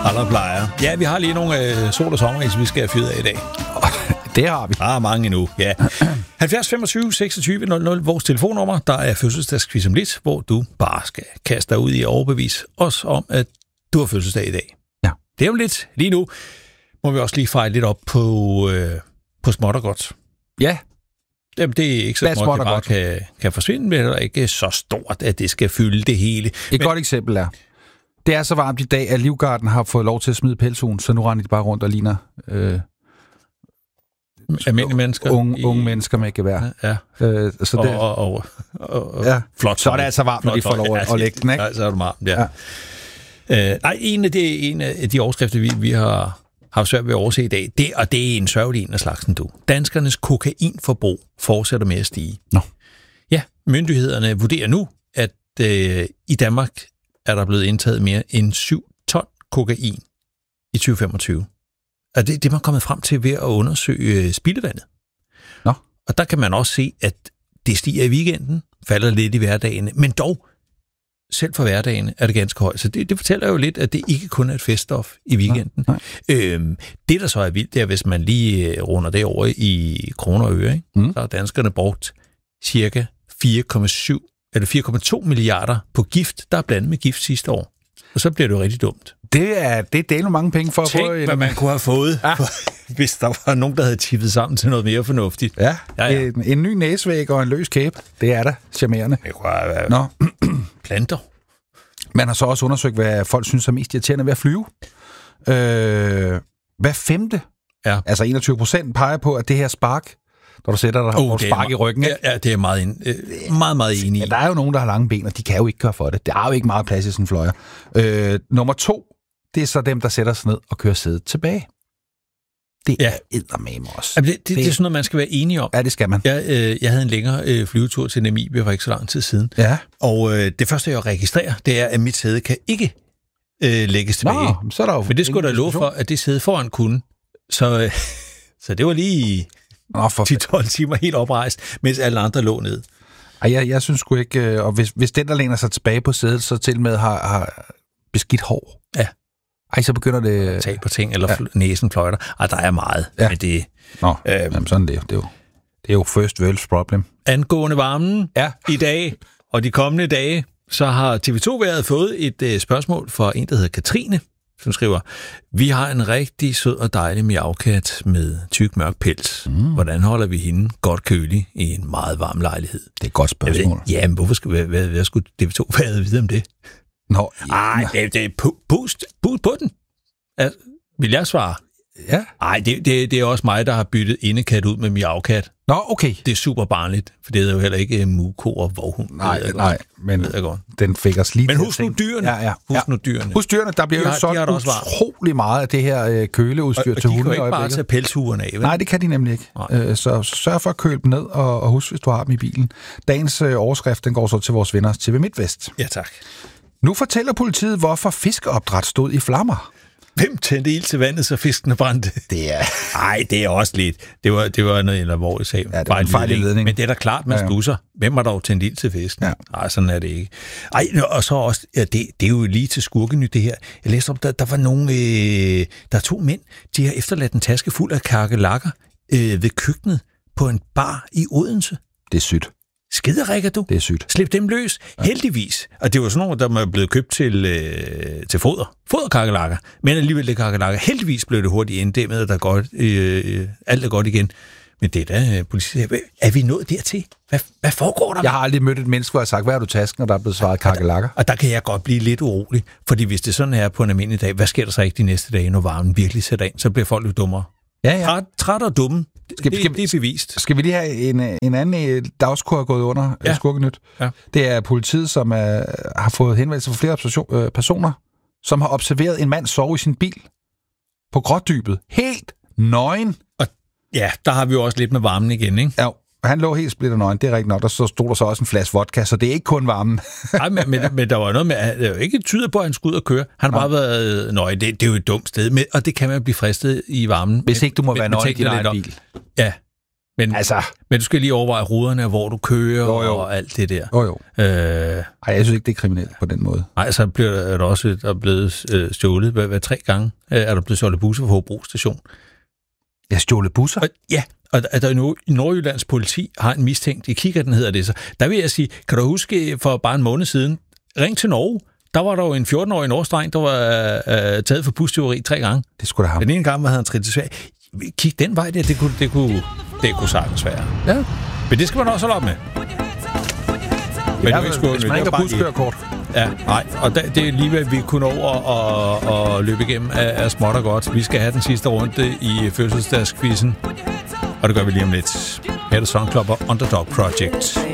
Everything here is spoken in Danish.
Andre plejer. Ja, vi har lige nogle sol- og sommeris, vi skal have fyret af i dag. Det har vi. Der er mange endnu, ja. 70 25 26 00, vores telefonnummer. Der er fødselsdagsquiz om lidt, hvor du bare skal kaste dig ud i at overbevise os om, at du har fødselsdag i dag. Ja. Det er jo lidt. Lige nu må vi også lige fejle lidt op på småt og godt. Ja. Jamen, det er ikke så småt, det bare kan forsvinde, men det er ikke så stort, at det skal fylde det hele. Et godt eksempel er, det er så varmt i dag, at Livgarden har fået lov til at smide pelshuen, så nu render de bare rundt og ligner almindelige mennesker. Unge mennesker med gevær. Ja. Så det, ja. Flot. Så er det altså varmt, når de får lov at lægge den, ikke? Ja, så er det varmt, ja. Nej, en af de overskrifter, vi har haft svært ved at overse i dag, det er en sørgelig en af slagsen, du. Danskernes kokainforbrug fortsætter med at stige. Nå. Ja, myndighederne vurderer nu, at i Danmark er der blevet indtaget mere end 7 ton kokain i 2025. Og det er man kommet frem til ved at undersøge spildevandet. Nå. Og der kan man også se, at det stiger i weekenden, falder lidt i hverdagen, men dog, selv for hverdagen er det ganske højt. Så det fortæller jo lidt, at det ikke kun er et feststof i weekenden. Nej. Det, der så er vildt, det er, hvis man lige runder det over i kroner og øre, så har danskerne brugt cirka 4,2 milliarder på gift, der er blandet med gift sidste år. Og så bliver det jo rigtig dumt. Det er jo mange penge for at få hvad man kunne have fået, hvis der var nogen, der havde tippet sammen til noget mere fornuftigt. Ja. En ny næsvæg og en løs kæbe, det er da charmerende. Det kunne have planter. Man har så også undersøgt, hvad folk synes er mest irriterende ved at flyve. Hver femte, altså 21%, peger på, at det her spark, når du sætter dig og spark i ryggen. Ja, det er meget, meget enig i. Ja, der er jo nogen, der har lange ben, og de kan jo ikke gøre for det. Der er jo ikke meget plads i sådan en fløjer. Nummer 2, det er så dem, der sætter sig ned og kører sædet tilbage. Det er eddermame også. Det er sådan noget, man skal være enige om. Ja, det skal man. Jeg havde en længere flyvetur til Namibia for ikke så lang tid siden. Ja. Og det første, jeg registrerer, det er, at mit sæde kan ikke lægges tilbage. Nå, så er der jo men det skulle der love for, at det sæde foran kunne. Så det var lige 10-12 timer helt oprejst, mens alle andre lå ned. Jeg synes sgu ikke, og hvis den, der læner sig tilbage på sædet, så til med har beskidt hår. Ja. Så begynder det... At tage på ting, eller næsen fløjter. Der er meget. Ja. Men det... Jamen sådan det er jo first world's problem. Angående varmen i dag, og de kommende dage, så har TV2 været fået et spørgsmål fra en, der hedder Katrine, som skriver, vi har en rigtig sød og dejlig miaukat med tyk mørk pels. Hvordan holder vi hende godt kølig i en meget varm lejlighed? Det er et godt spørgsmål. Men hvorfor hvad skulle TV2 være vide om det? Nå, det er boost på den. Altså, vil jeg svare? Ja. Nej, det er også mig, der har byttet indekat ud med miaukat. Nå, okay. Det er super barnligt, for det er jo heller ikke muko og vovhund. Nej, men den fik os lige... Men husk nu dyrene. Husk dyrene, der bliver jo så utrolig meget af det her køleudstyr til hunde. Og de kan ikke bare tage pelshuerne af, vel? Nej, det kan de nemlig ikke. Så sørg for at køle dem ned, og husk, hvis du har dem i bilen. Dagens overskrift, den går så til vores venner TV MidtVest. Ja, tak. Nu fortæller politiet, hvorfor fiskeopdræt stod i flammer. Hvem tændte ild til vandet, så fiskene brændte? Det er også lidt. Det var noget alvorligt sag. Ja, det var en fejl i ledning. Men det er da klart, man stusser. Hvem har dog tændt ild til fisken? Ja. Nej, sådan er det ikke. Og så også, det er jo lige til skurkenyt det her. Jeg læste om, der var der er 2 mænd, de har efterladt en taske fuld af kakelakker ved køkkenet på en bar i Odense. Det er sygt. Skiderikker du? Det er sygt. Slip dem løs. Ja. Heldigvis. Og det var sådan nogle, der var blevet købt til foder. Foderkakelakker. Men alligevel det kakelakker. Heldigvis blev det hurtigt inddæmmet, og der godt, alt er godt igen. Men det er da politiet. Er vi nået dertil? Hvad foregår der? Jeg har aldrig mødt et menneske, hvor jeg har sagt, hvad er du tasken, og der er blevet svaret kakelakker. Og der kan jeg godt blive lidt urolig. Fordi hvis det sådan er på en almindelig dag, hvad sker der så ikke de næste dage, når varmen virkelig sætter ind? Så bliver folk jo dummere. Ja. Træt og dumme. Det er bevist. Skal vi lige have en anden dagskur gået under skurkenyt? Ja. Det er politiet, som har fået henvendelse fra flere personer, som har observeret en mand sove i sin bil på Grådybet. Helt nøgen. Og der har vi jo også lidt med varmen igen, ikke? Ja, han lå helt splitter nøgen, det er rigtigt nok. Der stod der så også en flaske vodka, så det er ikke kun varmen. Nej, men der var noget med, at det jo ikke tyder på, at han skulle ud og køre. Han har bare været nøgen. Det er jo et dumt sted, og det kan man blive fristet i varmen. Hvis ikke du må være nøgen i din egen bil. Ja, Men du skal lige overveje ruderne, hvor du kører og alt det der. Jo. Jeg synes ikke, det er kriminelt på den måde. Nej, så er der også blevet stjålet. Hvad 3 gange er der blevet stjålet busser på Hobro station? Jeg stjålet busser? Og der nu Nordjyllands politi har en mistænkt i kikkerten, hedder det så. Der vil jeg sige, kan du huske for bare en måned siden, ring til Norge. Der var der jo en 14-årig norskdreng, der var taget for bustyveri 3 gange. Det skulle da have. Den ene gang havde han trillet til Sverige. Kig den vej der, det kunne sagtens være. Ja. Men det skal man også holde op med. Men hvis man ikke har buskørkort. Ja, nej. Og det er lige hvad vi kunne over og løbe igennem af småt og godt. Vi skal have den sidste runde i fødselsdagskvizzen. Og det gør vi lige om lidt. Her er det Songklubber Underdog Project.